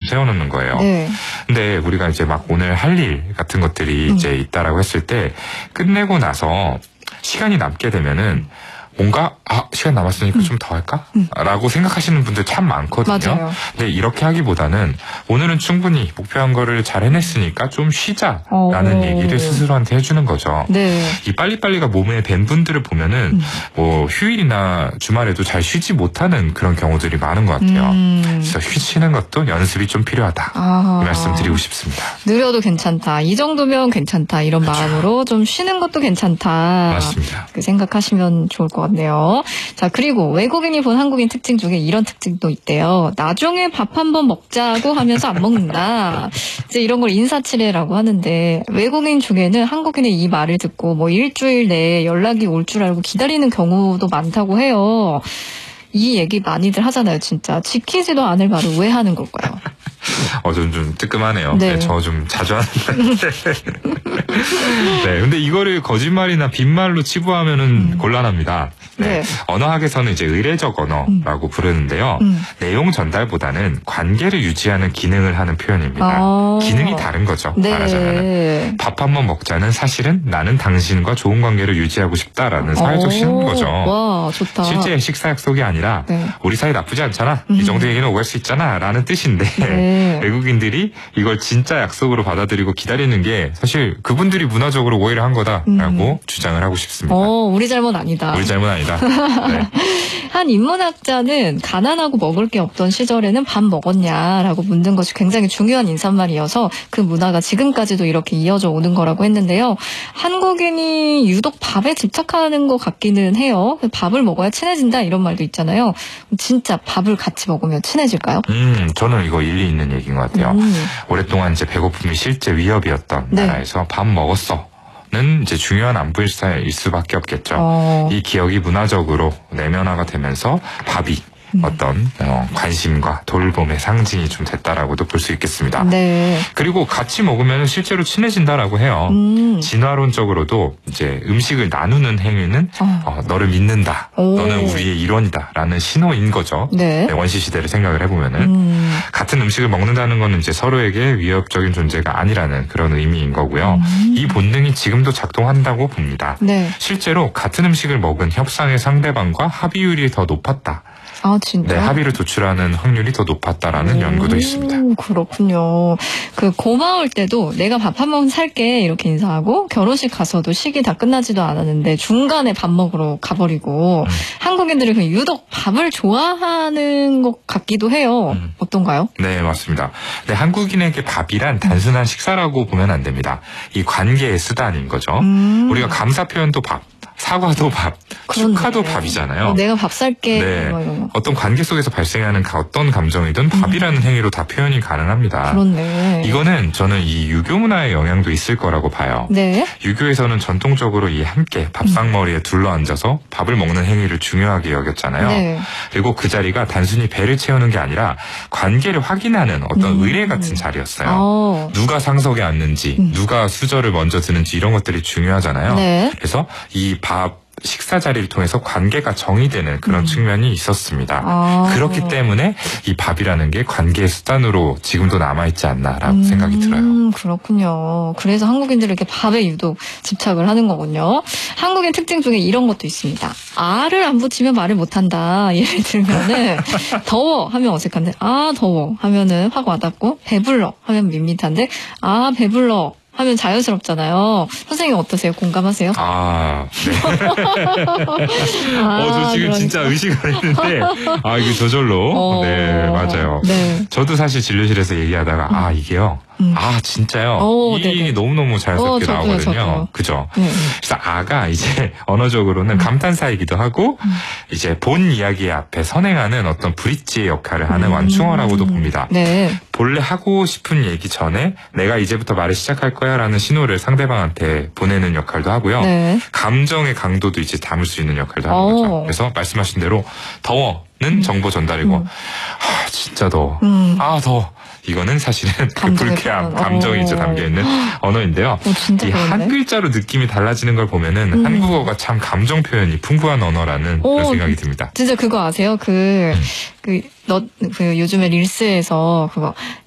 세워놓는 거예요. 네. 근데 우리가 이제 막 오늘 할 일 같은 것들이 이제 있다라고 했을 때 끝내고 나서 시간이 남게 되면은 뭔가 시간 남았으니까 좀 더 할까? 라고 생각하시는 분들 참 많거든요. 맞아요. 근데 이렇게 하기보다는 오늘은 충분히 목표한 거를 잘 해냈으니까 좀 쉬자라는 얘기를 스스로한테 해주는 거죠. 네. 이 빨리빨리가 몸에 밴 분들을 보면은 뭐 휴일이나 주말에도 잘 쉬지 못하는 그런 경우들이 많은 것 같아요. 그래서 쉬는 것도 연습이 좀 필요하다. 이 말씀 드리고 싶습니다. 느려도 괜찮다. 이 정도면 괜찮다. 이런 그렇죠. 마음으로 좀 쉬는 것도 괜찮다. 맞습니다. 그 생각하시면 좋을 것 같네요. 자, 그리고 외국인이 본 한국인 특징 중에 이런 특징도 있대요. 나중에 밥 한번 먹자고 하면서 안 먹는다. 이제 이런 걸 인사치레라고 하는데 외국인 중에는 한국인의 이 말을 듣고 뭐 일주일 내에 연락이 올 줄 알고 기다리는 경우도 많다고 해요. 이 얘기 많이들 하잖아요, 진짜. 지키지도 않을 말을 왜 하는 걸까요? 좀 뜨끔하네요. 네. 네, 저 좀 자주 하는데. 네, 근데 이거를 거짓말이나 빈말로 치부하면은 곤란합니다. 네. 네. 언어학에서는 이제 의례적 언어라고 부르는데요. 내용 전달보다는 관계를 유지하는 기능을 하는 표현입니다. 기능이 다른 거죠. 네. 말하자면. 밥 한번 먹자는 사실은 나는 당신과 좋은 관계를 유지하고 싶다라는 사회적 신호인 거죠. 와, 좋다. 실제 식사 약속이 아니라 네. 우리 사이 나쁘지 않잖아. 이 정도 얘기는 오갈 수 있잖아. 라는 뜻인데 네. 외국인들이 이걸 진짜 약속으로 받아들이고 기다리는 게 사실 그분들이 문화적으로 오해를 한 거다라고 주장을 하고 싶습니다. 우리 잘못 아니다. 우리 잘못 아니다. 네. 한 인문학자는 가난하고 먹을 게 없던 시절에는 밥 먹었냐라고 묻는 것이 굉장히 중요한 인사말이어서 그 문화가 지금까지도 이렇게 이어져 오는 거라고 했는데요. 한국인이 유독 밥에 집착하는 것 같기는 해요. 밥을 먹어야 친해진다 이런 말도 있잖아요. 진짜 밥을 같이 먹으면 친해질까요? 저는 이거 일리 있는 얘기인 것 같아요. 오랫동안 이제 배고픔이 실제 위협이었던 네. 나라에서 밥 먹었어. 는 이제 중요한 안부일사일 수밖에 없겠죠. 이 기억이 문화적으로 내면화가 되면서 밥이 어떤 관심과 돌봄의 상징이 좀 됐다라고도 볼 수 있겠습니다. 네. 그리고 같이 먹으면 실제로 친해진다라고 해요. 진화론적으로도 이제 음식을 나누는 행위는 너를 믿는다. 너는 우리의 일원이다라는 신호인 거죠. 네. 네, 원시 시대를 생각을 해보면은 같은 음식을 먹는다는 거는 이제 서로에게 위협적인 존재가 아니라는 그런 의미인 거고요. 이 본능이 지금도 작동한다고 봅니다. 네. 실제로 같은 음식을 먹은 협상의 상대방과 합의율이 더 높았다. 진짜? 네, 합의를 도출하는 확률이 더 높았다라는 연구도 있습니다. 그렇군요. 고마울 때도 내가 밥 한 번 살게 이렇게 인사하고 결혼식 가서도 식이 다 끝나지도 않았는데 중간에 밥 먹으러 가버리고 한국인들이 유독 밥을 좋아하는 것 같기도 해요. 어떤가요? 네, 맞습니다. 네, 한국인에게 밥이란 단순한 식사라고 보면 안 됩니다. 이 관계의 수단인 거죠. 우리가 감사 표현도 밥, 사과도 밥, 축하도 밥이잖아요. 내가 밥 살게. 네. 어떤 관계 속에서 발생하는 어떤 감정이든 밥이라는 행위로 다 표현이 가능합니다. 그렇네. 이거는 저는 이 유교 문화의 영향도 있을 거라고 봐요. 네. 유교에서는 전통적으로 이 함께 밥상머리에 둘러앉아서 밥을 먹는 행위를 중요하게 여겼잖아요. 네. 그리고 그 자리가 단순히 배를 채우는 게 아니라 관계를 확인하는 어떤 의례 같은 자리였어요. 누가 상석에 앉는지, 누가 수저를 먼저 드는지 이런 것들이 중요하잖아요. 네. 그래서 이 식사 자리를 통해서 관계가 정의되는 그런 측면이 있었습니다. 그렇기 때문에 이 밥이라는 게 관계의 수단으로 지금도 남아있지 않나라고 생각이 들어요. 그렇군요. 그래서 한국인들이 이렇게 밥에 유독 집착을 하는 거군요. 한국인 특징 중에 이런 것도 있습니다. 아를 안 붙이면 말을 못한다. 예를 들면은 더워 하면 어색한데 더워 하면은 확 와닿고 배불러 하면 밋밋한데 배불러 하면 자연스럽잖아요. 선생님 어떠세요? 공감하세요? 네. 저 지금 진짜 의식을 했는데, 이게 저절로. 네, 맞아요. 네. 저도 사실 진료실에서 얘기하다가, 이게요. 진짜요? 이 얘기 너무너무 자연스럽게 나오거든요. 저도요. 그죠? 그래서 아가 이제 언어적으로는 감탄사이기도 하고, 이제 본 이야기 앞에 선행하는 어떤 브릿지의 역할을 하는 완충어라고도 봅니다. 네. 본래 하고 싶은 얘기 전에 내가 이제부터 말을 시작할 거야 라는 신호를 상대방한테 보내는 역할도 하고요. 네. 감정의 강도도 이제 담을 수 있는 역할도 하는 거죠. 그래서 말씀하신 대로 더워는 정보 전달이고, 진짜 더워. 더워. 이거는 사실은 그 불쾌함, 감정이 이제 담겨있는 언어인데요. 이 한 글자로 느낌이 달라지는 걸 보면은 한국어가 참 감정 표현이 풍부한 언어라는 그런 생각이 듭니다. 진짜 그거 아세요? 요즘에 릴스에서